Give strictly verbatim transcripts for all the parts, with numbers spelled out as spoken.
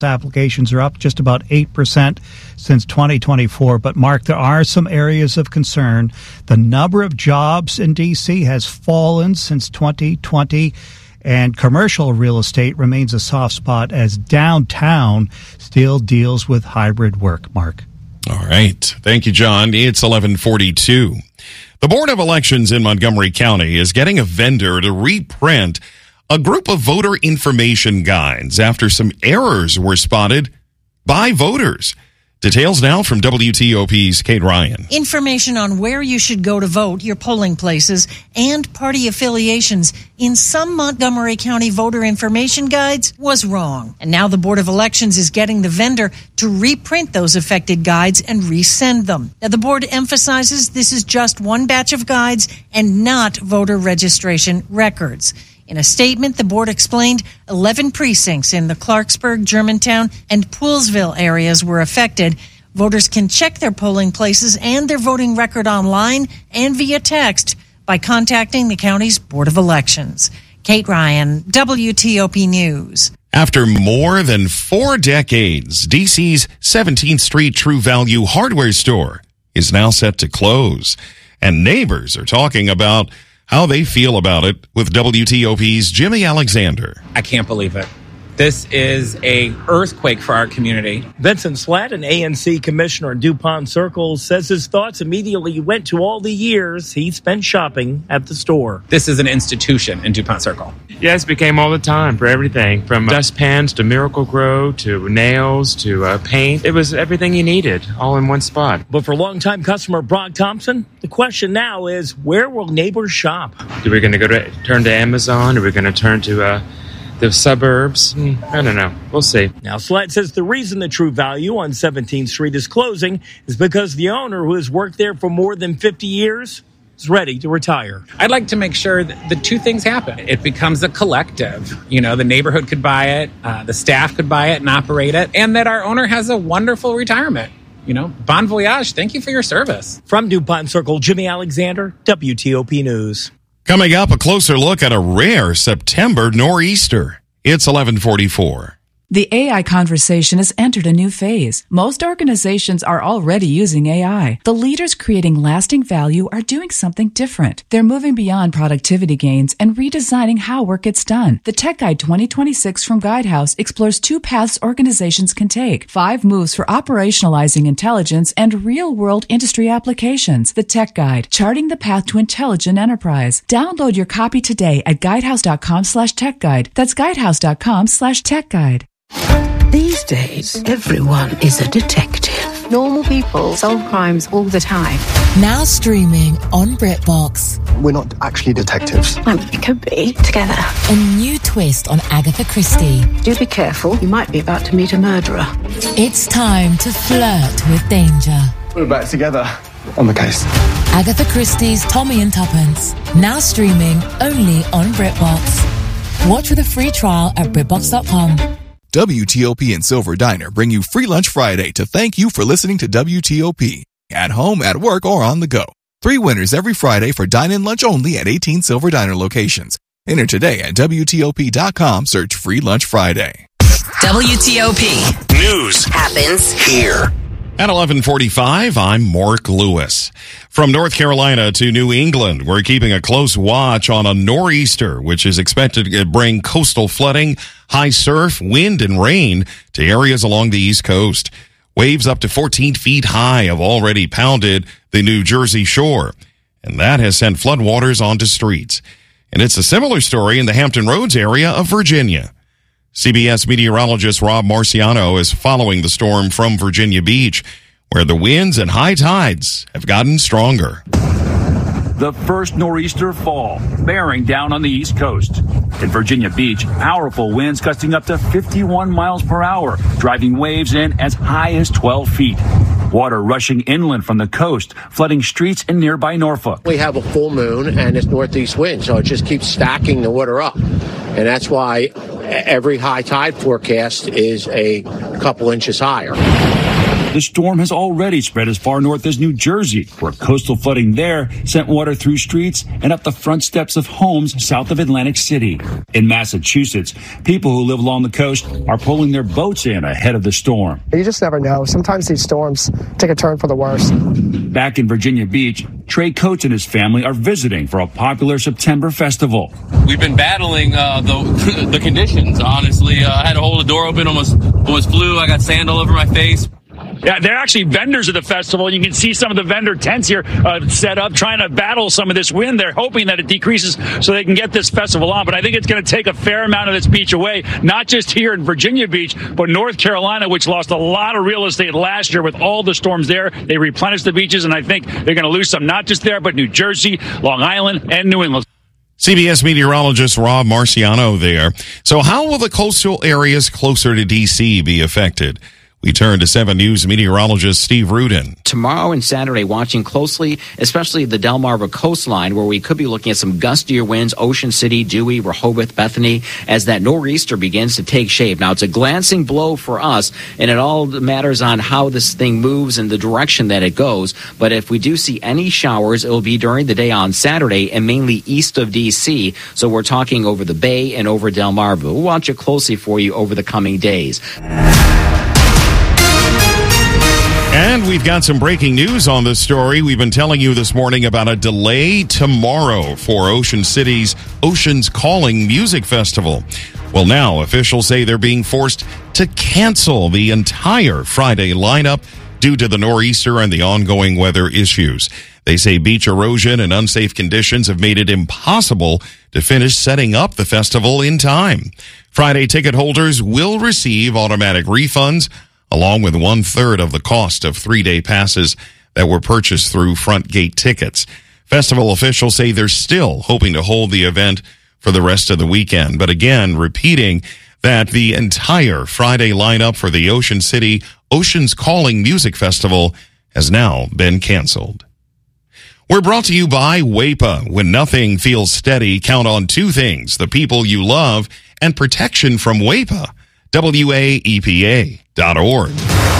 applications are up just about eight percent since twenty twenty-four. But, Mark, there are some areas of concern. The number of jobs in D C has fallen since twenty twenty, and commercial real estate remains a soft spot as downtown still deals with hybrid work, Mark. All right. Thank you, John. It's eleven forty-two. The Board of Elections in Montgomery County is getting a vendor to reprint a group of voter information guides after some errors were spotted by voters. Details now from W T O P's Kate Ryan. Information on where you should go to vote, your polling places, and party affiliations in some Montgomery County voter information guides was wrong. And now the Board of Elections is getting the vendor to reprint those affected guides and resend them. Now, the board emphasizes this is just one batch of guides and not voter registration records. In a statement, the board explained eleven precincts in the Clarksburg, Germantown, and Poolesville areas were affected. Voters can check their polling places and their voting record online and via text by contacting the county's Board of Elections. Kate Ryan, W T O P News. After more than four decades, D C's seventeenth Street True Value hardware store is now set to close. And neighbors are talking about how they feel about it with W T O P's Jimmy Alexander. I can't believe it. This is a earthquake for our community. Vincent Slatt, an A N C commissioner in DuPont Circle, says his thoughts immediately went to all the years he spent shopping at the store. This is an institution in DuPont Circle. Yes, we came all the time for everything, from dustpans to Miracle-Gro to nails to uh, paint. It was everything you needed, all in one spot. But for longtime customer Brock Thompson, the question now is, where will neighbors shop? Are we going to go to turn to Amazon? Are we going to turn to uh, the suburbs? Hmm, I don't know. We'll see. Now, Slatt says the reason the True Value on seventeenth Street is closing is because the owner, who has worked there for more than fifty years, is ready to retire. I'd like to make sure that the two things happen. It becomes a collective. You know, the neighborhood could buy it, uh, the staff could buy it and operate it, and that our owner has a wonderful retirement. You know, bon voyage. Thank you for your service. From DuPont Circle, Jimmy Alexander, W T O P News. Coming up, a closer look at a rare September nor'easter. It's eleven forty-four. The A I conversation has entered a new phase. Most organizations are already using A I. The leaders creating lasting value are doing something different. They're moving beyond productivity gains and redesigning how work gets done. The Tech Guide twenty twenty-six from Guidehouse explores two paths organizations can take. Five moves for operationalizing intelligence and real-world industry applications. The Tech Guide, charting the path to intelligent enterprise. Download your copy today at guidehouse.com slash tech guide. That's guidehouse.com slash tech guide. These days, everyone is a detective. Normal people solve crimes all the time. Now streaming on BritBox. We're not actually detectives. Um, we could be together. A new twist on Agatha Christie. Do be careful. You might be about to meet a murderer. It's time to flirt with danger. We're back together on the case. Agatha Christie's Tommy and Tuppence. Now streaming only on BritBox. Watch with a free trial at Britbox dot com. W T O P and Silver Diner bring you Free Lunch Friday to thank you for listening to W T O P. At home, at work, or on the go. Three winners every Friday for dine-in lunch only at eighteen Silver Diner locations. Enter today at W T O P dot com. Search Free Lunch Friday. W T O P. News happens here. At eleven forty-five, I'm Mark Lewis. From North Carolina to New England, we're keeping a close watch on a nor'easter, which is expected to bring coastal flooding, high surf, wind, and rain to areas along the East Coast. Waves up to fourteen feet high have already pounded the New Jersey shore, and that has sent floodwaters onto streets. And it's a similar story in the Hampton Roads area of Virginia. C B S meteorologist Rob Marciano is following the storm from Virginia Beach, where the winds and high tides have gotten stronger. The first nor'easter fall, bearing down on the East Coast. In Virginia Beach, powerful winds gusting up to fifty-one miles per hour, driving waves in as high as twelve feet. Water rushing inland from the coast, flooding streets in nearby Norfolk. We have a full moon and it's northeast wind, so it just keeps stacking the water up. And that's why every high tide forecast is a couple inches higher. The storm has already spread as far north as New Jersey, where coastal flooding there sent water through streets and up the front steps of homes south of Atlantic City. In Massachusetts, people who live along the coast are pulling their boats in ahead of the storm. You just never know. Sometimes these storms take a turn for the worse. Back in Virginia Beach, Trey Coates and his family are visiting for a popular September festival. We've been battling uh, the the conditions, honestly. Uh, I had to hold the door open, almost almost flew. I got sand all over my face. Yeah, they're actually vendors of the festival. You can see some of the vendor tents here uh, set up, trying to battle some of this wind. They're hoping that it decreases so they can get this festival on. But I think it's going to take a fair amount of this beach away, not just here in Virginia Beach, but North Carolina, which lost a lot of real estate last year with all the storms there. They replenished the beaches, and I think they're going to lose some, not just there, but New Jersey, Long Island, and New England. C B S meteorologist Rob Marciano there. So how will the coastal areas closer to D C be affected? We turn to seven News meteorologist Steve Rudin. Tomorrow and Saturday, watching closely, especially the Delmarva coastline, where we could be looking at some gustier winds, Ocean City, Dewey, Rehoboth, Bethany, as that nor'easter begins to take shape. Now, it's a glancing blow for us, and it all matters on how this thing moves and the direction that it goes. But if we do see any showers, it will be during the day on Saturday and mainly east of D C. So we're talking over the Bay and over Delmarva. We'll watch it closely for you over the coming days. And we've got some breaking news on this story. We've been telling you this morning about a delay tomorrow for Ocean City's Oceans Calling Music Festival. Well, now officials say they're being forced to cancel the entire Friday lineup due to the nor'easter and the ongoing weather issues. They say beach erosion and unsafe conditions have made it impossible to finish setting up the festival in time. Friday ticket holders will receive automatic refunds along with one-third of the cost of three-day passes that were purchased through Front Gate Tickets. Festival officials say they're still hoping to hold the event for the rest of the weekend, but again, repeating that the entire Friday lineup for the Ocean City Oceans Calling Music Festival has now been canceled. We're brought to you by W E P A. When nothing feels steady, count on two things: the people you love and protection from W E P A. W A E P A dot org.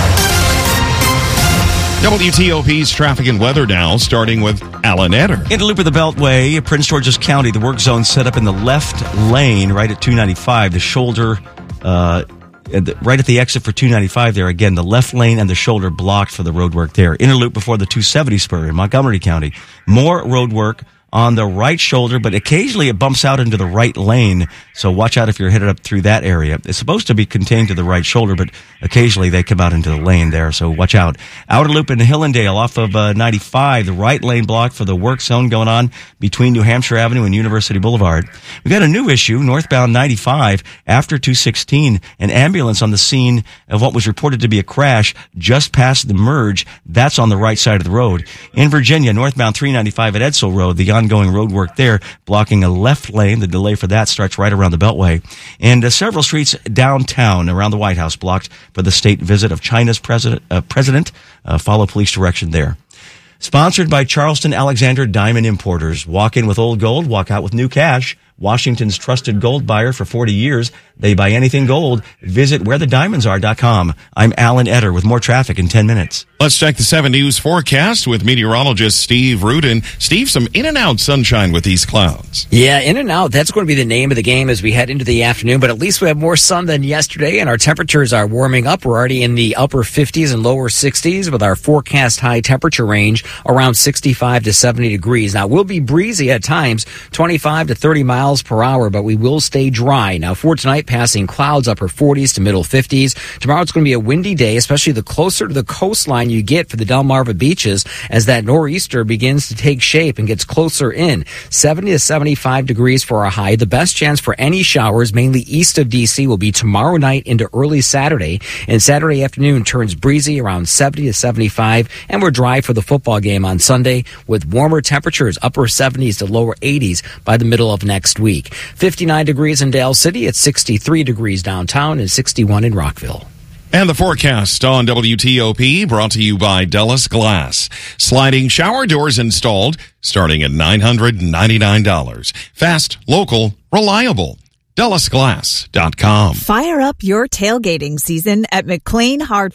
W T O P's traffic and weather now, starting with Alan Etter. In the loop of the Beltway, Prince George's County, the work zone set up in the left lane right at two ninety-five. The shoulder, uh, right at the exit for two ninety-five there. Again, the left lane and the shoulder blocked for the road work there. Inner loop before the two seventy spur in Montgomery County. More road work on the right shoulder, but occasionally it bumps out into the right lane, so watch out if you're headed up through that area. It's supposed to be contained to the right shoulder, but occasionally they come out into the lane there, so watch out. Outer loop in Hillendale off of uh, ninety-five, the right lane blocked for the work zone going on between New Hampshire Avenue and University Boulevard. We've got a new issue, northbound ninety-five, after two sixteen, an ambulance on the scene of what was reported to be a crash just past the merge. That's on the right side of the road. In Virginia, northbound three ninety-five at Edsel Road, the ongoing road work there, blocking a left lane. The delay for that starts right around the Beltway. And uh, several streets downtown around the White House blocked for the state visit of China's president. Uh, president. Uh, follow police direction there. Sponsored by Charleston Alexander Diamond Importers. Walk in with old gold, walk out with new cash. Washington's trusted gold buyer for forty years. They buy anything gold. Visit where the diamonds are dot com. I'm Alan Etter with more traffic in ten minutes. Let's check the seven News forecast with meteorologist Steve Rudin. Steve, some in and out sunshine with these clouds. Yeah, in and out. That's going to be the name of the game as we head into the afternoon, but at least we have more sun than yesterday, and our temperatures are warming up. We're already in the upper fifties and lower sixties with our forecast high temperature range around sixty-five to seventy degrees. Now, we'll be breezy at times, twenty-five to thirty miles per hour, but we will stay dry. Now, for tonight, passing clouds, upper forties to middle fifties. Tomorrow, it's going to be a windy day, especially the closer to the coastline you get for the Delmarva beaches as that nor'easter begins to take shape and gets closer in. seventy to seventy-five degrees for a high. The best chance for any showers, mainly east of D C, will be tomorrow night into early Saturday. And Saturday afternoon turns breezy around seventy to seventy-five, and we're dry for the football game on Sunday with warmer temperatures, upper seventies to lower eighties by the middle of next week. fifty-nine degrees in Dale City, it's sixty-three degrees downtown, and sixty-one in Rockville. And the forecast on W T O P brought to you by Dellis Glass. Sliding shower doors installed starting at nine hundred ninety-nine dollars. Fast, local, reliable. Dellis Glass dot com. Fire up your tailgating season at McLean Hardware.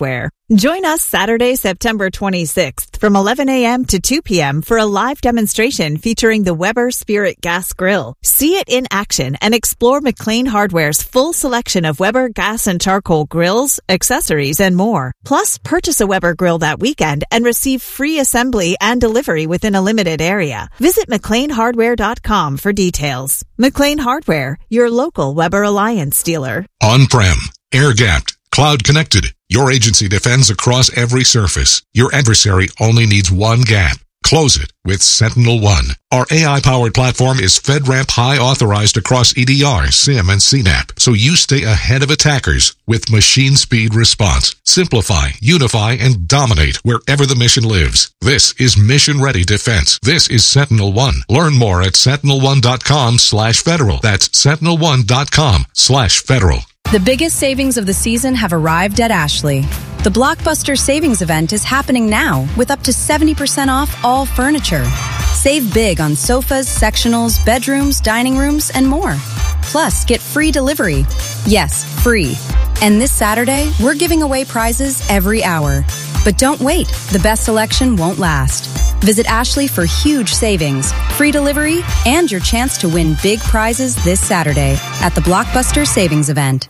Join us Saturday, September twenty-sixth from eleven a.m. to two p.m. for a live demonstration featuring the Weber Spirit Gas Grill. See it in action and explore McLean Hardware's full selection of Weber gas and charcoal grills, accessories, and more. Plus, purchase a Weber grill that weekend and receive free assembly and delivery within a limited area. Visit McLean Hardware dot com for details. McLean Hardware, your local Weber Alliance dealer. On-prem, air-gapped, cloud-connected. Your agency defends across every surface. Your adversary only needs one gap. Close it with Sentinel One. Our A I-powered platform is FedRAMP High authorized across E D R, S I M, and C NAP, so you stay ahead of attackers with machine speed response. Simplify, unify, and dominate wherever the mission lives. This is mission-ready defense. This is Sentinel One. Learn more at sentinel one dot com slash federal. That's sentinel one dot com slash federal. The biggest savings of the season have arrived at Ashley. The Blockbuster Savings Event is happening now with up to seventy percent off all furniture. Save big on sofas, sectionals, bedrooms, dining rooms, and more. Plus, get free delivery. Yes, free. And this Saturday, we're giving away prizes every hour. But don't wait. The best selection won't last. Visit Ashley for huge savings, free delivery, and your chance to win big prizes this Saturday at the Blockbuster Savings Event.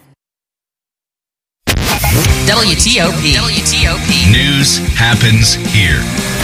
W T O P. W T O P. News happens here.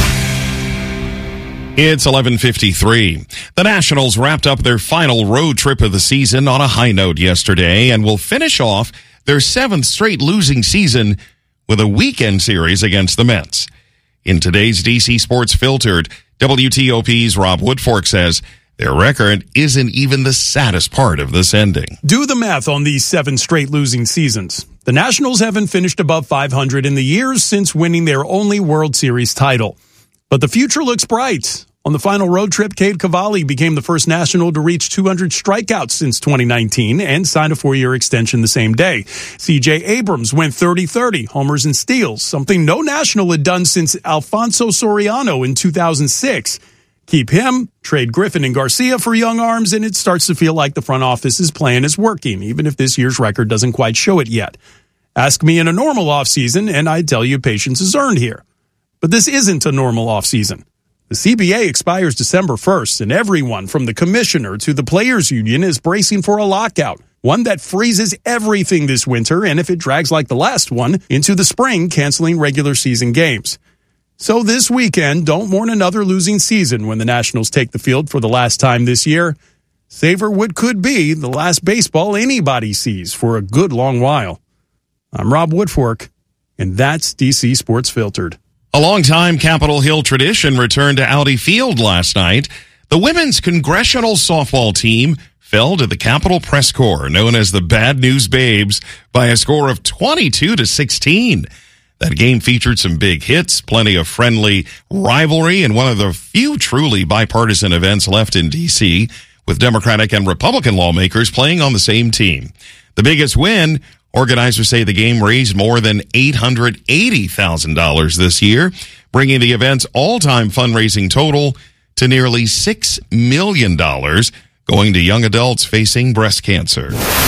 It's eleven fifty-three. The Nationals wrapped up their final road trip of the season on a high note yesterday and will finish off their seventh straight losing season with a weekend series against the Mets. In today's D C Sports Filtered, W T O P's Rob Woodfork says their record isn't even the saddest part of this ending. Do the math on these seven straight losing seasons. The Nationals haven't finished above five hundred in the years since winning their only World Series title. But the future looks bright. On the final road trip, Cade Cavalli became the first National to reach two hundred strikeouts since twenty nineteen and signed a four-year extension the same day. C J Abrams went thirty thirty, homers and steals, something no National had done since Alfonso Soriano in two thousand six. Keep him, trade Griffin and Garcia for young arms, and it starts to feel like the front office's plan is working, even if this year's record doesn't quite show it yet. Ask me in a normal offseason, and I'd tell you patience is earned here. But this isn't a normal offseason. The C B A expires December first, and everyone from the commissioner to the players' union is bracing for a lockout, one that freezes everything this winter, and if it drags like the last one, into the spring, canceling regular season games. So this weekend, don't mourn another losing season when the Nationals take the field for the last time this year. Savor what could be the last baseball anybody sees for a good long while. I'm Rob Woodfork, and that's D C Sports Filtered. A longtime Capitol Hill tradition returned to Audi Field last night. The women's congressional softball team fell to the Capitol Press Corps, known as the Bad News Babes, by a score of twenty-two to sixteen. That game featured some big hits, plenty of friendly rivalry, and one of the few truly bipartisan events left in D C, with Democratic and Republican lawmakers playing on the same team. The biggest win, organizers say the game raised more than eight hundred eighty thousand dollars this year, bringing the event's all-time fundraising total to nearly six million dollars, going to young adults facing breast cancer.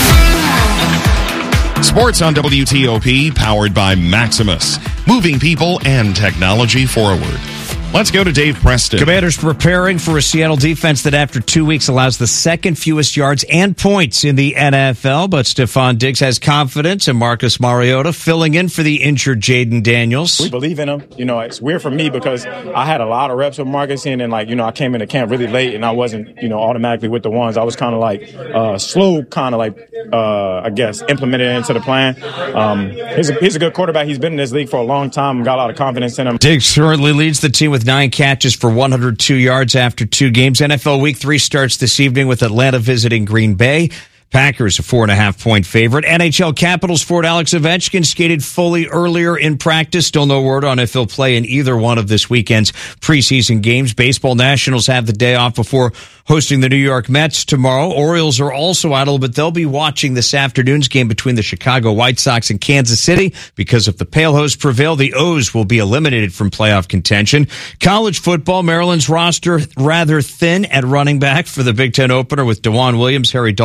Sports on W T O P, powered by Maximus, moving people and technology forward. Let's go to Dave Preston. Commanders preparing for a Seattle defense that after two weeks allows the second fewest yards and points in the N F L. But Stephon Diggs has confidence in Marcus Mariota filling in for the injured Jaden Daniels. We believe in him. You know, it's weird for me because I had a lot of reps with Marcus in, and like, you know, I came into camp really late and I wasn't, you know, automatically with the ones. I was kind of like uh, slow, kind of like, uh, I guess, implemented into the plan. Um, he's, a, he's a good quarterback. He's been in this league for a long time and got a lot of confidence in him. Diggs currently leads the team with nine catches for one hundred two yards after two games. N F L Week three starts this evening with Atlanta visiting Green Bay. Packers a four and a half point favorite. N H L Capitals forward Alex Ovechkin skated fully earlier in practice. Still no word on if he'll play in either one of this weekend's preseason games. Baseball Nationals have the day off before hosting the New York Mets tomorrow. Orioles are also idle, but they'll be watching this afternoon's game between the Chicago White Sox and Kansas City because if the Pale Hosts prevail, the O's will be eliminated from playoff contention. College football, Maryland's roster rather thin at running back for the Big Ten opener with DeJuan Williams, Harry Dalton the third.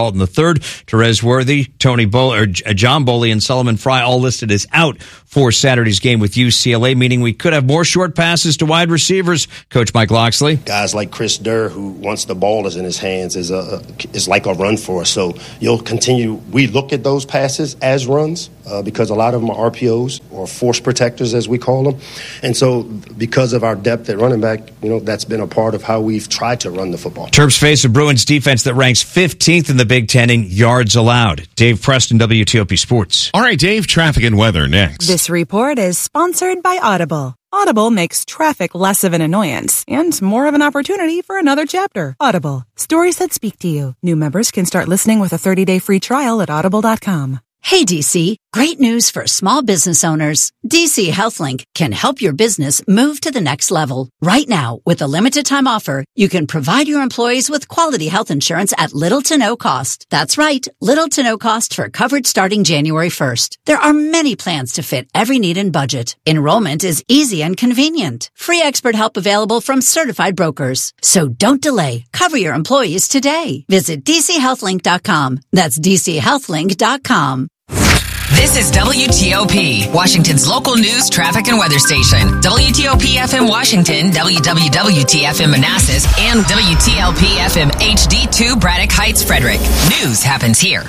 third. Therese Worthy, Tony Bo- or John Boley, and Solomon Fry all listed as out for Saturday's game with U C L A, meaning we could have more short passes to wide receivers. Coach Mike Loxley. Guys like Chris Durr, who once the ball is in his hands, is a is like a run for us. So you'll continue. We look at those passes as runs uh, because a lot of them are R P Os or force protectors, as we call them. And so because of our depth at running back, you know, that's been a part of how we've tried to run the football. Terps face a Bruins defense that ranks fifteenth in the Big Ten in yards allowed. Dave Preston, W T O P Sports. All right, Dave, traffic and weather next. This report is sponsored by Audible. Audible makes traffic less of an annoyance and more of an opportunity for another chapter. Audible. Stories that speak to you. New members can start listening with a thirty-day free trial at audible dot com. Hey, D C, great news for small business owners. D C HealthLink can help your business move to the next level. Right now, with a limited time offer, you can provide your employees with quality health insurance at little to no cost. That's right, little to no cost for coverage starting January first. There are many plans to fit every need and budget. Enrollment is easy and convenient. Free expert help available from certified brokers. So don't delay. Cover your employees today. Visit d c health link dot com. That's d c health link dot com. This is W T O P, Washington's local news, traffic, and weather station. W T O P F M Washington, W W W T F M Manassas, and W T L P F M H D two Braddock Heights, Frederick. News happens here.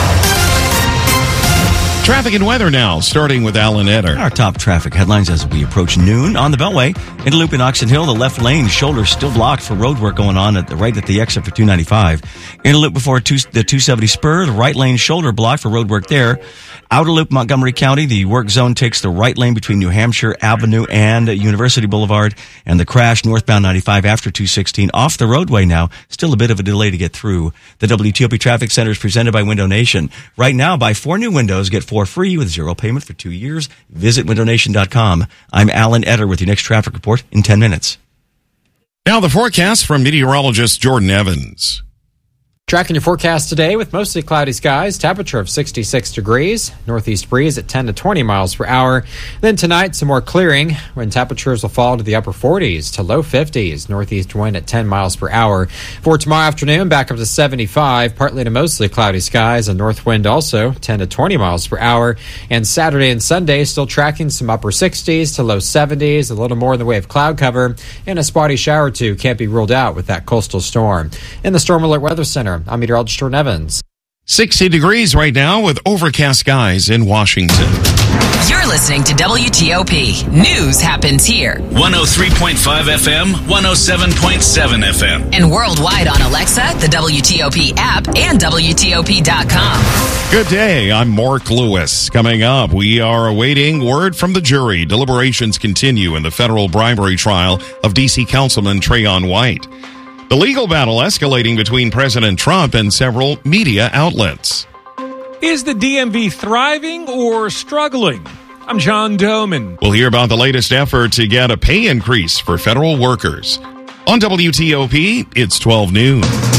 Traffic and weather now, starting with Alan Etter. Our top traffic headlines as we approach noon on the Beltway. Interloop in Oxon Hill, the left lane shoulder still blocked for road work going on at the right at the exit for two ninety-five. Interloop before two, the two seventy spur, the right lane shoulder blocked for road work there. Outer loop Montgomery County, the work zone takes the right lane between New Hampshire Avenue and University Boulevard, and the crash northbound ninety-five after two sixteen off the roadway now. Still a bit of a delay to get through. The W T O P Traffic Center is presented by Window Nation. Right now, buy four new windows, get four free with zero payment for two years. Visit window nation dot com. I'm Alan Etter with your next traffic report in ten minutes. Now the forecast from meteorologist Jordan Evans. Tracking your forecast today with mostly cloudy skies, temperature of sixty-six degrees, northeast breeze at ten to twenty miles per hour. Then tonight, some more clearing when temperatures will fall to the upper forties to low fifties, northeast wind at ten miles per hour. For tomorrow afternoon, back up to seventy-five, partly to mostly cloudy skies, and north wind also ten to twenty miles per hour. And Saturday and Sunday, still tracking some upper sixties to low seventies, a little more in the way of cloud cover, and a spotty shower or two can't be ruled out with that coastal storm. In the Storm Alert Weather Center, I'm meteorologist Jordan Evans. sixty degrees right now with overcast skies in Washington. You're listening to W T O P. News happens here. one oh three point five F M, one oh seven point seven F M. And worldwide on Alexa, the W T O P app, and W T O P dot com. Good day. I'm Mark Lewis. Coming up, we are awaiting word from the jury. Deliberations continue in the federal bribery trial of D C Councilman Trayon White. The legal battle escalating between President Trump and several media outlets. Is the D M V thriving or struggling? I'm John Doman. We'll hear about the latest effort to get a pay increase for federal workers. On W T O P, it's twelve noon.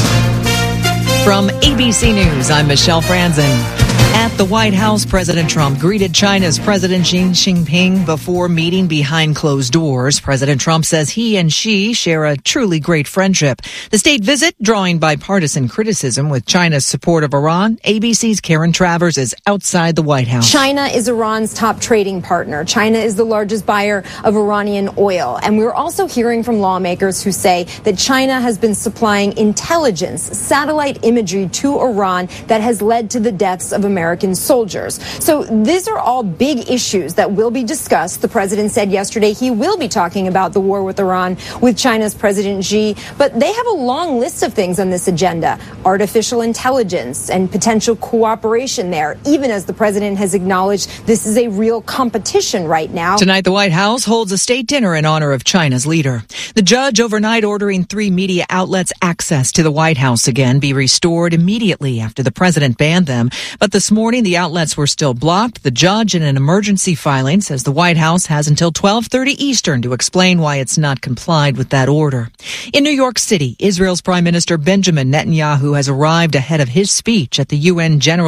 From A B C News, I'm Michelle Franzen. At the White House, President Trump greeted China's President Xi Jinping before meeting behind closed doors. President Trump says he and Xi share a truly great friendship. The state visit drawing bipartisan criticism with China's support of Iran. A B C's Karen Travers is outside the White House. China is Iran's top trading partner. China is the largest buyer of Iranian oil. And we're also hearing from lawmakers who say that China has been supplying intelligence, satellite imagery to Iran that has led to the deaths of American soldiers. So these are all big issues that will be discussed. The president said yesterday he will be talking about the war with Iran with China's President Xi, but they have a long list of things on this agenda. Artificial intelligence and potential cooperation there, even as the president has acknowledged this is a real competition right now. Tonight, the White House holds a state dinner in honor of China's leader. The judge overnight ordering three media outlets access to the White House again be restored immediately after the president banned them. But this morning, the outlets were still blocked. The judge, in an emergency filing, says the White House has until twelve thirty Eastern to explain why it's not complied with that order. In New York City, Israel's Prime Minister Benjamin Netanyahu has arrived ahead of his speech at the U N General Assembly. Security heightened as demonstrations are planned.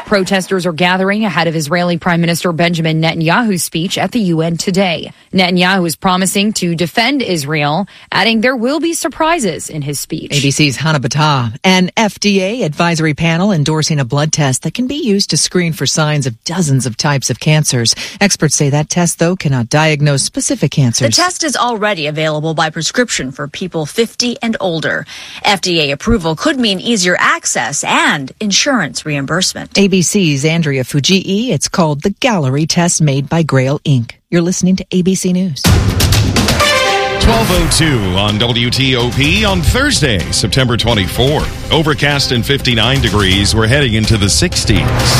Protesters are gathering ahead of Israeli Prime Minister Benjamin Netanyahu's speech at the U N today. Netanyahu is promising to defend Israel, adding there will be surprises in his speech. A B C's Hannah Battah. An F D A advisory panel endorsing a blood test that can be used to screen for signs of dozens of types of cancers. Experts say that test, though, cannot diagnose specific cancers. The test is already available by prescription for people fifty and older. F D A approval could mean easier access and insurance reimbursement. A B C's Andrea Fujii. It's called the Gallery Test made by Grail Incorporated. You're listening to A B C News. twelve oh two on W T O P on Thursday, September twenty-fourth. Overcast and fifty-nine degrees. We're heading into the sixties.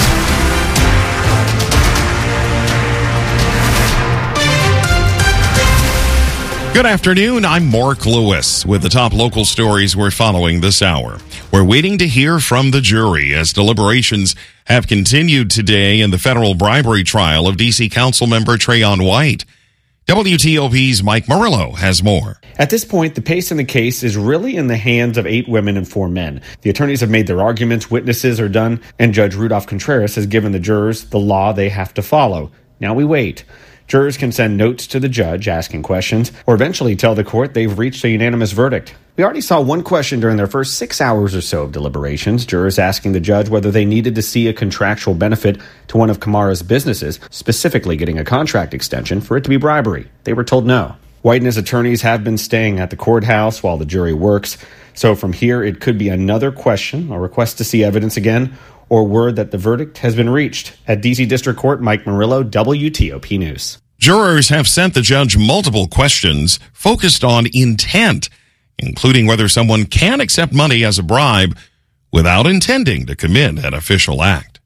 Good afternoon. I'm Mark Lewis with the top local stories we're following this hour. We're waiting to hear from the jury as deliberations have continued today in the federal bribery trial of D C Councilmember Trayon White. W T O P's Mike Murillo has more. At this point, the pace in the case is really in the hands of eight women and four men. The attorneys have made their arguments, witnesses are done, and Judge Rudolph Contreras has given the jurors the law they have to follow. Now we wait. Jurors can send notes to the judge asking questions or eventually tell the court they've reached a unanimous verdict. We already saw one question during their first six hours or so of deliberations, jurors asking the judge whether they needed to see a contractual benefit to one of Kamara's businesses, specifically getting a contract extension for it to be bribery. They were told no. White and his attorneys have been staying at the courthouse while the jury works. So from here, it could be another question, a request to see evidence again, or word that the verdict has been reached. At D C District Court, Mike Murillo, W T O P News. Jurors have sent the judge multiple questions focused on intent, including whether someone can accept money as a bribe without intending to commit an official act.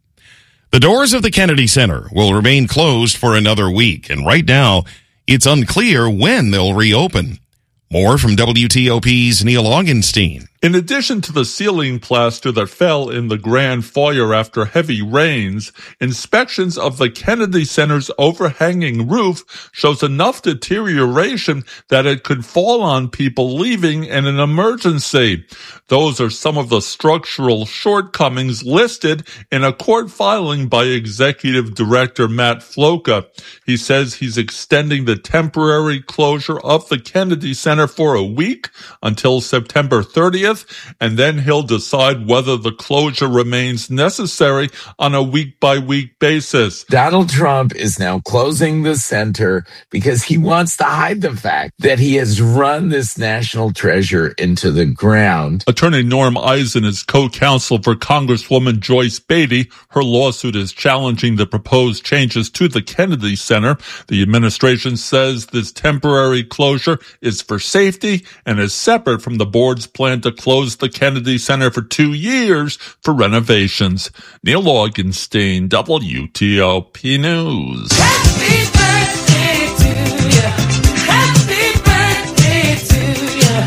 The doors of the Kennedy Center will remain closed for another week, and right now, it's unclear when they'll reopen. More from W T O P's Neil Augenstein. In addition to the ceiling plaster that fell in the grand foyer after heavy rains, inspections of the Kennedy Center's overhanging roof shows enough deterioration that it could fall on people leaving in an emergency. Those are some of the structural shortcomings listed in a court filing by Executive Director Matt Floca. He says he's extending the temporary closure of the Kennedy Center for a week until September thirtieth. And then he'll decide whether the closure remains necessary on a week-by-week basis. Donald Trump is now closing the center because he wants to hide the fact that he has run this national treasure into the ground. Attorney Norm Eisen is co-counsel for Congresswoman Joyce Beatty. Her lawsuit is challenging the proposed changes to the Kennedy Center. The administration says this temporary closure is for safety and is separate from the board's plan to close the Kennedy Center for two years for renovations. Neil Augenstein, W T O P News. Happy birthday to you. Happy birthday to you.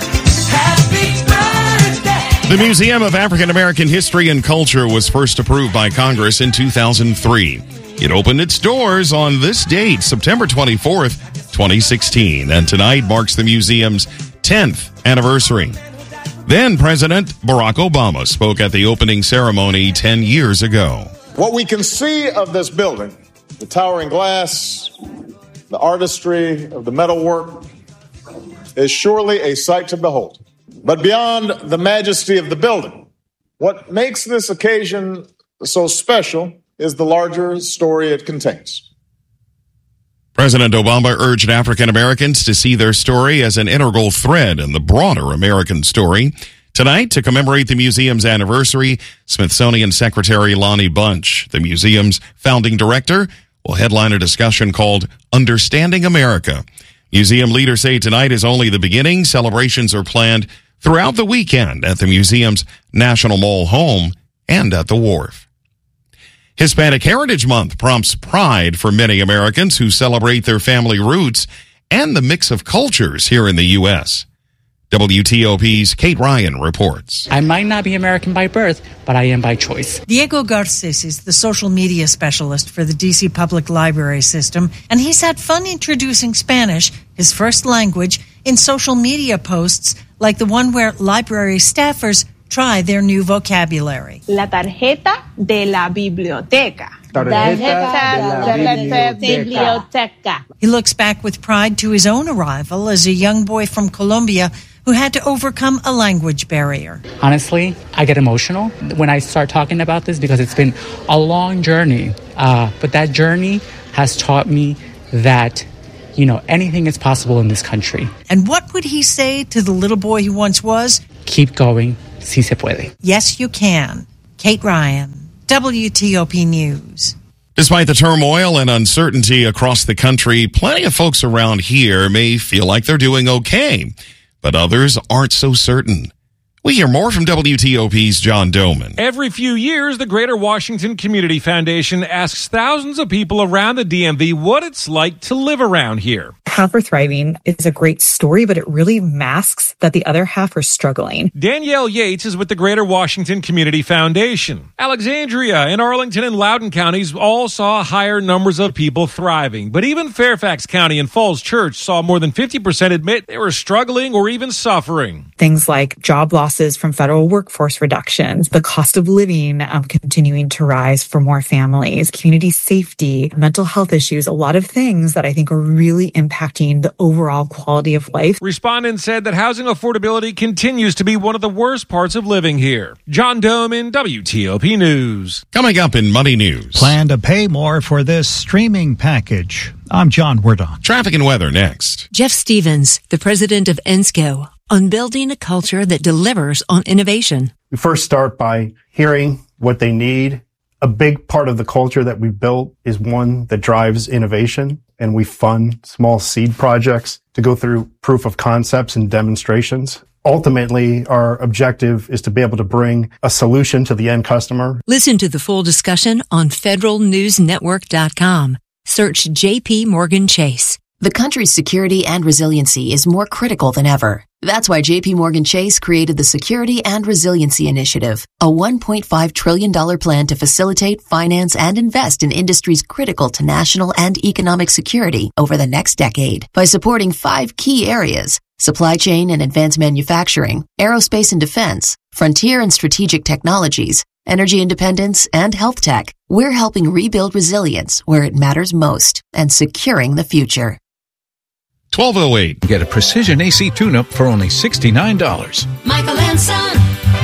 Happy birthday. The Museum of African American History and Culture was first approved by Congress in two thousand three. It opened its doors on this date, September twenty-fourth, twenty sixteen, and tonight marks the museum's tenth anniversary. Then President Barack Obama spoke at the opening ceremony ten years ago. What we can see of this building, the towering glass, the artistry of the metalwork, is surely a sight to behold. But beyond the majesty of the building, what makes this occasion so special is the larger story it contains. President Obama urged African Americans to see their story as an integral thread in the broader American story. Tonight, to commemorate the museum's anniversary, Smithsonian Secretary Lonnie Bunch, the museum's founding director, will headline a discussion called Understanding America. Museum leaders say tonight is only the beginning. Celebrations are planned throughout the weekend at the museum's National Mall home and at the Wharf. Hispanic Heritage Month prompts pride for many Americans who celebrate their family roots and the mix of cultures here in the U S. W T O P's Kate Ryan reports. I might not be American by birth, but I am by choice. Diego Garces is the social media specialist for the D C Public Library System, and he's had fun introducing Spanish, his first language, in social media posts like the one where library staffers Try their new vocabulary. La tarjeta de la biblioteca. Biblioteca. He looks back with pride to his own arrival as a young boy from Colombia who had to overcome a language barrier. Honestly, I get emotional when I start talking about this because it's been a long journey. Uh, but that journey has taught me that, you know, anything is possible in this country. And what would he say to the little boy who once was? Keep going. Si se puede. Yes, you can. Kate Ryan, W T O P News. Despite the turmoil and uncertainty across the country, plenty of folks around here may feel like they're doing okay, but others aren't so certain. We hear more from W T O P's John Doman. Every few years, the Greater Washington Community Foundation asks thousands of people around the D M V what it's like to live around here. Half Are Thriving is a great story, but it really masks that the other half are struggling. Danielle Yates is with the Greater Washington Community Foundation. Alexandria and Arlington and Loudoun counties all saw higher numbers of people thriving, but even Fairfax County and Falls Church saw more than fifty percent admit they were struggling or even suffering. Things like job losses from federal workforce reductions, the cost of living um, continuing to rise for more families, community safety, mental health issues, a lot of things that I think are really impacting the overall quality of life. Respondents said that housing affordability continues to be one of the worst parts of living here. John Doman, W T O P News. Coming up in Money News. Plan to pay more for this streaming package. I'm John Werdon. Traffic and weather next. Jeff Stevens, the president of ENSCO, on building a culture that delivers on innovation. We first start by hearing what they need. A big part of the culture that we built is one that drives innovation, and we fund small seed projects to go through proof of concepts and demonstrations. Ultimately, our objective is to be able to bring a solution to the end customer. Listen to the full discussion on federal news network dot com. Search J P Morgan Chase. The country's security and resiliency is more critical than ever. That's why J P Morgan Chase created the Security and Resiliency Initiative, a one point five trillion dollars plan to facilitate, finance, and invest in industries critical to national and economic security over the next decade by supporting five key areas: supply chain and advanced manufacturing, aerospace and defense, frontier and strategic technologies, energy independence, and health tech. We're helping rebuild resilience where it matters most and securing the future. twelve oh eight. Get a precision A C tune-up for only sixty-nine dollars. Michael and Son.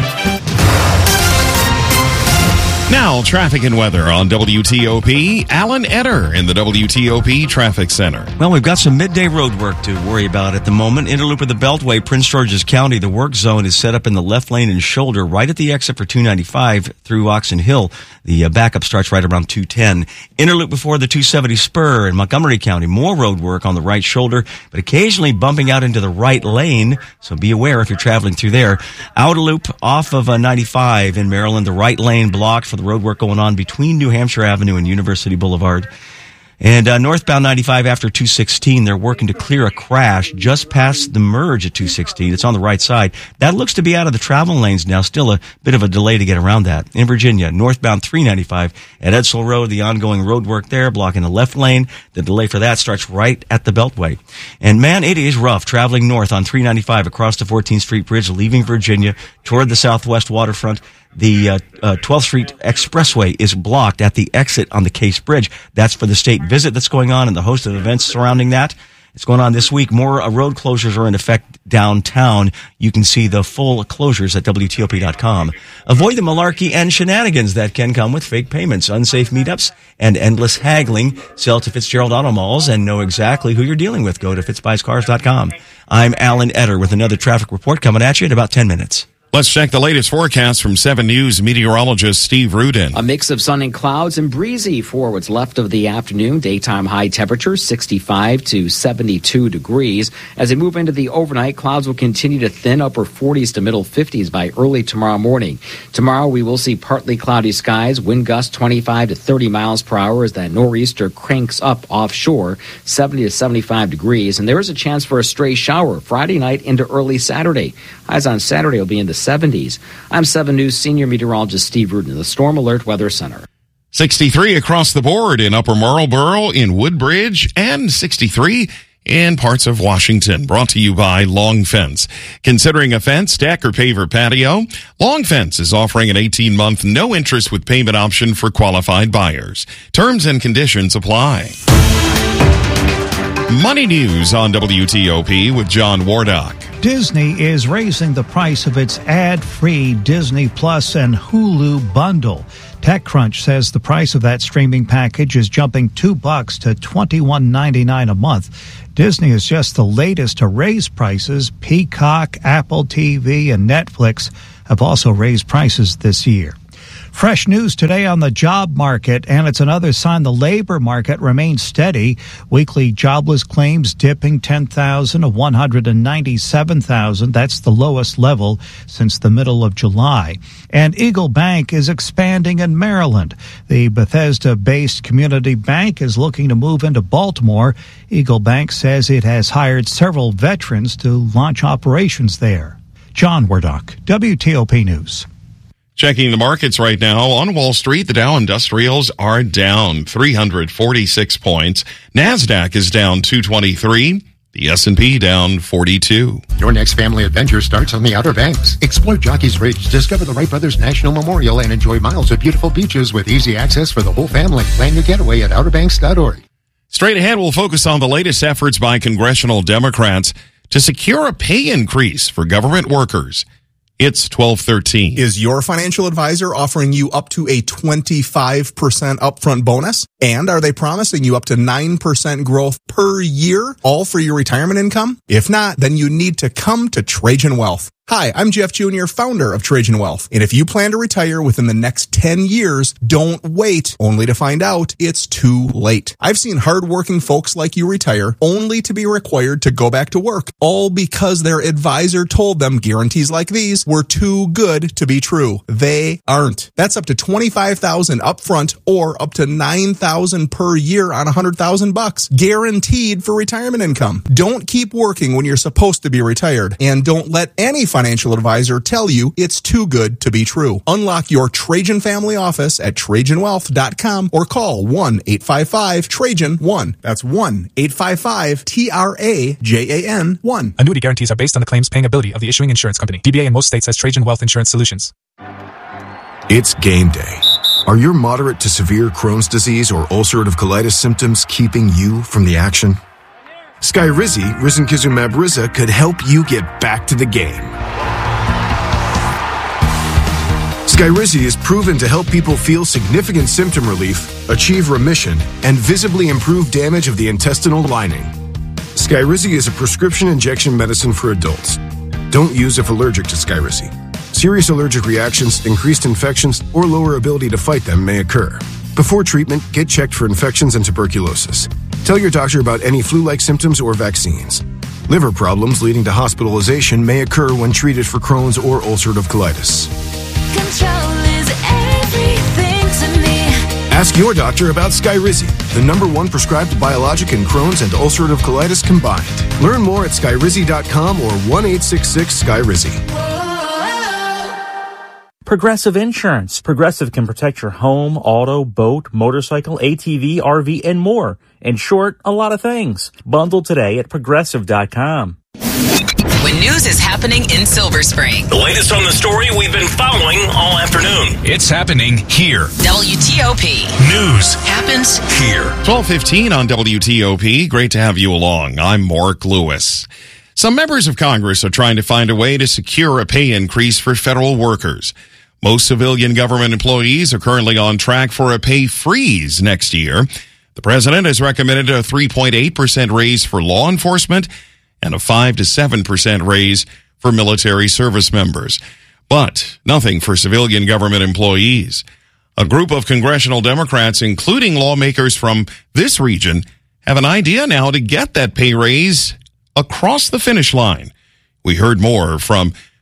Now, traffic and weather on W T O P. Alan Etter in the W T O P Traffic Center. Well, we've got some midday road work to worry about at the moment. Interloop of the Beltway, Prince George's County. The work zone is set up in the left lane and shoulder right at the exit for two ninety-five through Oxon Hill. The uh, backup starts right around two ten. Interloop before the two seventy spur in Montgomery County. More road work on the right shoulder, but occasionally bumping out into the right lane. So be aware if you're traveling through there. Outer loop off of uh, ninety-five in Maryland. The right lane blocked for the road work going on between New Hampshire Avenue and University Boulevard. And uh, northbound ninety-five after two sixteen, they're working to clear a crash just past the merge at two sixteen. It's on the right side. That looks to be out of the travel lanes now. Still a bit of a delay to get around that. In Virginia, northbound three ninety-five at Edsel Road, the ongoing road work there, blocking the left lane. The delay for that starts right at the Beltway. And man, it is rough traveling north on three ninety-five across the fourteenth Street Bridge, leaving Virginia toward the southwest waterfront. The uh, uh, twelfth Street Expressway is blocked at the exit on the Case Bridge. That's for the state visit that's going on and the host of events surrounding that. It's going on this week. More uh, road closures are in effect downtown. You can see the full closures at W T O P dot com. Avoid the malarkey and shenanigans that can come with fake payments, unsafe meetups, and endless haggling. Sell to Fitzgerald Auto Malls and know exactly who you're dealing with. Go to fitz buys cars dot com. I'm Alan Etter with another traffic report coming at you in about ten minutes. Let's check the latest forecast from seven News meteorologist Steve Rudin. A mix of sun and clouds and breezy for what's left of the afternoon. Daytime high temperature sixty-five to seventy-two degrees. As they move into the overnight, clouds will continue to thin, upper forties to middle fifties by early tomorrow morning. Tomorrow we will see partly cloudy skies, wind gusts twenty-five to thirty miles per hour as that nor'easter cranks up offshore, seventy to seventy-five degrees. And there is a chance for a stray shower Friday night into early Saturday. Highs on Saturday will be in the seventies. I'm seven News senior meteorologist Steve Rudin, the Storm Alert Weather Center. sixty-three across the board in Upper Marlboro, in Woodbridge, and sixty-three in parts of Washington. Brought to you by Long Fence. Considering a fence, deck, or paver patio, Long Fence is offering an eighteen-month no-interest with payment option for qualified buyers. Terms and conditions apply. Money news on W T O P with John Wardock. Disney is raising the price of its ad-free Disney Plus and Hulu bundle. TechCrunch says the price of that streaming package is jumping two bucks to twenty-one ninety-nine a month. Disney is just the latest to raise prices. Peacock, Apple T V, and Netflix have also raised prices this year. Fresh news today on the job market, and it's another sign the labor market remains steady. Weekly jobless claims dipping ten thousand to one hundred ninety-seven thousand. That's the lowest level since the middle of July. And Eagle Bank is expanding in Maryland. The Bethesda-based community bank is looking to move into Baltimore. Eagle Bank says it has hired several veterans to launch operations there. John Wardock, W T O P News. Checking the markets right now on Wall Street, the Dow Industrials are down three hundred forty-six points. NASDAQ is down two twenty-three. The S and P down forty-two. Your next family adventure starts on the Outer Banks. Explore Jockey's Ridge, discover the Wright Brothers National Memorial, and enjoy miles of beautiful beaches with easy access for the whole family. Plan your getaway at outer banks dot org. Straight ahead, we'll focus on the latest efforts by congressional Democrats to secure a pay increase for government workers. It's twelve thirteen. Is your financial advisor offering you up to a twenty-five percent upfront bonus? And are they promising you up to nine percent growth per year, all for your retirement income? If not, then you need to come to Trajan Wealth. Hi, I'm Jeff Junior, founder of Trajan Wealth. And if you plan to retire within the next ten years, don't wait only to find out it's too late. I've seen hardworking folks like you retire only to be required to go back to work, all because their advisor told them guarantees like these were too good to be true. They aren't. That's up to twenty-five thousand dollars upfront or up to nine thousand dollars per year on one hundred thousand bucks, guaranteed for retirement income. Don't keep working when you're supposed to be retired, and don't let any financial advisor tell you it's too good to be true. Unlock your Trajan family office at Trajan Wealth dot com or call one eight five five Trajan one. That's one eight five five T R A J A N one. Annuity guarantees are based on the claims paying ability of the issuing insurance company. D B A in most states has Trajan Wealth Insurance Solutions. It's game day. Are your moderate to severe Crohn's disease or ulcerative colitis symptoms keeping you from the action? Skyrizi, risankizumab Riza, could help you get back to the game. Skyrizi is proven to help people feel significant symptom relief, achieve remission, and visibly improve damage of the intestinal lining. Skyrizi is a prescription injection medicine for adults. Don't use if allergic to Skyrizi. Serious allergic reactions, increased infections, or lower ability to fight them may occur. Before treatment, get checked for infections and tuberculosis. Tell your doctor about any flu-like symptoms or vaccines. Liver problems leading to hospitalization may occur when treated for Crohn's or ulcerative colitis. Control is everything to me. Ask your doctor about Skyrizi, the number one prescribed biologic in Crohn's and ulcerative colitis combined. Learn more at skyrizi dot com or one eight six six Skyrizi. Progressive Insurance. Progressive can protect your home, auto, boat, motorcycle, A T V, R V, and more. In short, a lot of things. Bundle today at progressive dot com. When news is happening in Silver Spring. The latest on the story we've been following all afternoon. It's happening here. W T O P. News happens here. twelve fifteen on W T O P. Great to have you along. I'm Mark Lewis. Some members of Congress are trying to find a way to secure a pay increase for federal workers. Most civilian government employees are currently on track for a pay freeze next year. The president has recommended a three point eight percent raise for law enforcement and a five to seven percent raise for military service members. But nothing for civilian government employees. A group of congressional Democrats, including lawmakers from this region, have an idea now to get that pay raise across the finish line. We heard more from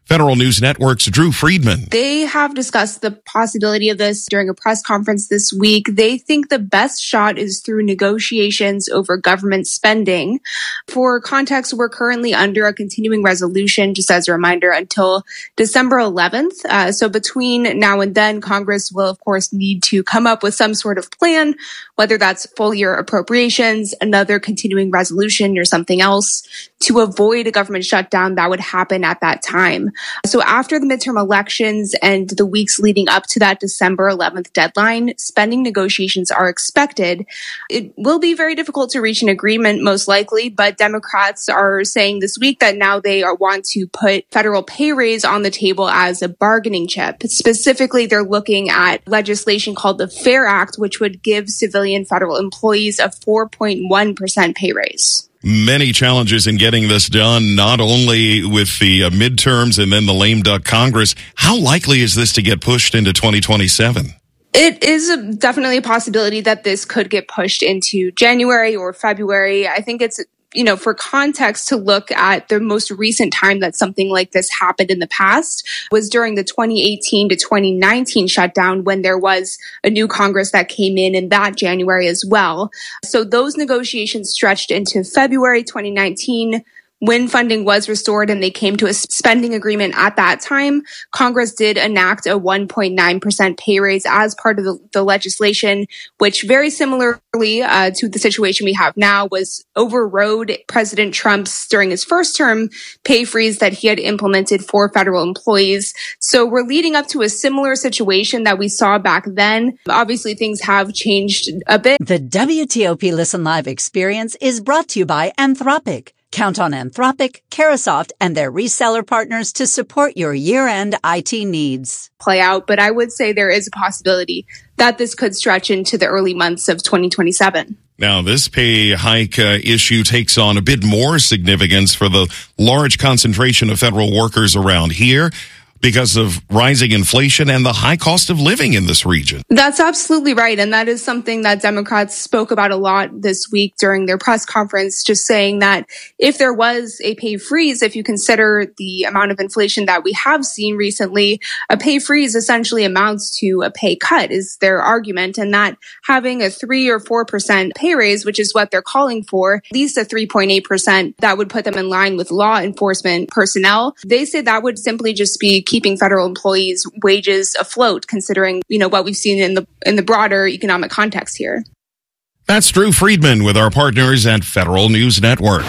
Federal News Network's Drew Friedman. They have discussed the possibility of this during a press conference this week. They think the best shot is through negotiations over government spending. For context, we're currently under a continuing resolution, just as a reminder, until December eleventh. Uh, so between now and then, Congress will, of course, need to come up with some sort of plan, whether that's full year appropriations, another continuing resolution, or something else, to avoid a government shutdown that would happen at that time. So after the midterm elections and the weeks leading up to that December eleventh deadline, spending negotiations are expected. It will be very difficult to reach an agreement, most likely, but Democrats are saying this week that now they are, want to put federal pay raise on the table as a bargaining chip. Specifically, they're looking at legislation called the FAIR Act, which would give civilian federal employees a four point one percent pay raise. Many challenges in getting this done, not only with the uh, midterms and then the lame duck Congress. How likely is this to get pushed into twenty twenty-seven? It is a, definitely a possibility that this could get pushed into January or February. I think it's, you know, for context, to look at the most recent time that something like this happened in the past was during the twenty eighteen to twenty nineteen shutdown, when there was a new Congress that came in in that January as well. So those negotiations stretched into February twenty nineteen. When funding was restored and they came to a spending agreement at that time, Congress did enact a one point nine percent pay raise as part of the, the legislation, which very similarly uh, to the situation we have now was overrode President Trump's, during his first term, pay freeze that he had implemented for federal employees. So we're leading up to a similar situation that we saw back then. Obviously, things have changed a bit. The W T O P Listen Live experience is brought to you by Anthropic. Count on Anthropic, Carahsoft, and their reseller partners to support your year-end I T needs. Play out, but I would say there is a possibility that this could stretch into the early months of twenty twenty-seven. Now, this pay hike uh, issue takes on a bit more significance for the large concentration of federal workers around here, because of rising inflation and the high cost of living in this region. That's absolutely right. And that is something that Democrats spoke about a lot this week during their press conference, just saying that if there was a pay freeze, if you consider the amount of inflation that we have seen recently, a pay freeze essentially amounts to a pay cut, is their argument. And that having a three or four percent pay raise, which is what they're calling for, at least a three point eight percent, that would put them in line with law enforcement personnel. They say that would simply just be keeping federal employees' wages afloat, considering, you know, what we've seen in the in the broader economic context here. That's Drew Friedman with our partners at Federal News Network.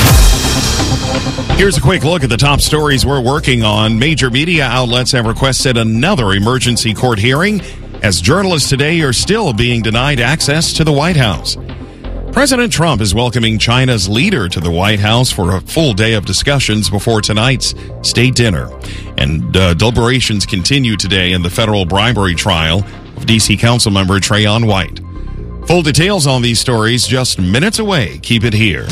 Here's a quick look at the top stories we're working on. Major media outlets have requested another emergency court hearing, as journalists today are still being denied access to the White House. President Trump is welcoming China's leader to the White House for a full day of discussions before tonight's state dinner. And uh, deliberations continue today in the federal bribery trial of D C Councilmember Trayon White. Full details on these stories just minutes away. Keep it here.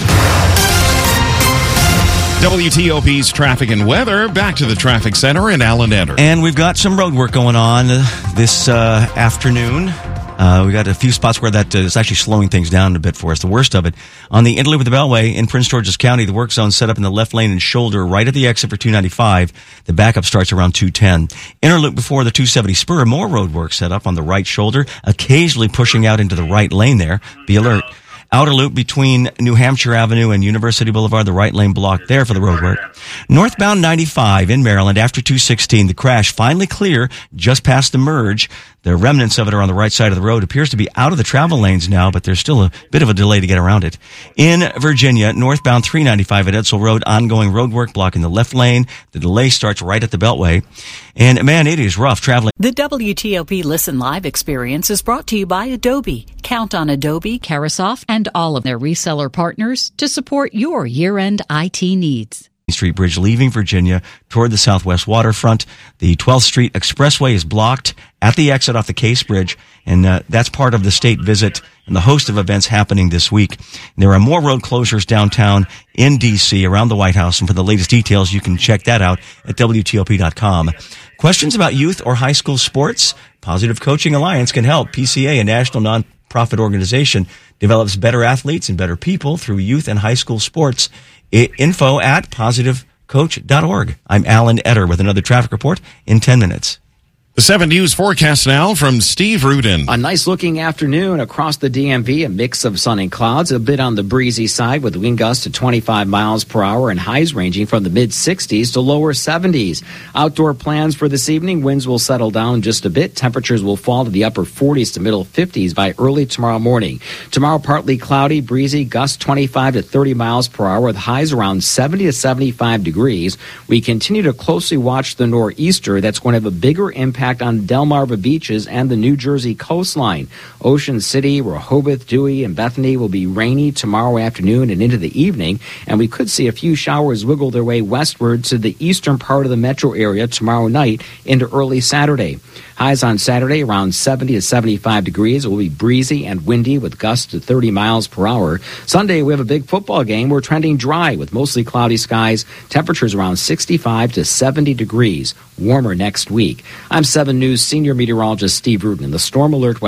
W T O P's traffic and weather. Back to the traffic center in Alan Enter. And we've got some road work going on this uh, afternoon. Uh, we got a few spots where that uh, is actually slowing things down a bit for us. The worst of it on the interloop of the Beltway in Prince George's County. The work zone set up in the left lane and shoulder right at the exit for two ninety-five. The backup starts around two ten. Interloop before the two seventy spur. More road work set up on the right shoulder, occasionally pushing out into the right lane there. Be alert. Outer loop between New Hampshire Avenue and University Boulevard, the right lane blocked there for the road work. Northbound ninety-five in Maryland after two sixteen, the crash finally clear just past the merge. The remnants of it are on the right side of the road. Appears to be out of the travel lanes now, but there's still a bit of a delay to get around it. In Virginia, northbound three ninety-five at Edsel Road, ongoing road work blocking the left lane. The delay starts right at the Beltway. And man, it is rough traveling. The W T O P Listen Live experience is brought to you by Adobe. Count on Adobe, Carahsoft, and all of their reseller partners to support your year-end I T needs. Street Bridge leaving Virginia toward the southwest waterfront. The twelfth Street Expressway is blocked at the exit off the Case Bridge, and uh, that's part of the state visit and the host of events happening this week. And there are more road closures downtown in D C around the White House, and for the latest details, you can check that out at W T O P dot com. Questions about youth or high school sports? Positive Coaching Alliance can help. P C A, a national nonprofit organization, develops better athletes and better people through youth and high school sports. I- info at positive coach dot org. I'm Alan Etter with another traffic report in ten minutes. The seven News forecast now from Steve Rudin. A nice looking afternoon across the D M V, a mix of sun and clouds, a bit on the breezy side with wind gusts to twenty-five miles per hour and highs ranging from the mid sixties to lower seventies. Outdoor plans for this evening, winds will settle down just a bit. Temperatures will fall to the upper forties to middle fifties by early tomorrow morning. Tomorrow, partly cloudy, breezy, gusts twenty-five to thirty miles per hour with highs around seventy to seventy-five degrees. We continue to closely watch the nor'easter that's going to have a bigger impact on Delmarva beaches and the New Jersey coastline. Ocean City, Rehoboth, Dewey, and Bethany will be rainy tomorrow afternoon and into the evening, and we could see a few showers wiggle their way westward to the eastern part of the metro area tomorrow night into early Saturday. Highs on Saturday around seventy to seventy-five degrees. It will be breezy and windy with gusts to thirty miles per hour. Sunday, we have a big football game. We're trending dry with mostly cloudy skies. Temperatures around sixty-five to seventy degrees. Warmer next week. I'm seven News senior meteorologist Steve Rudin. The Storm Alert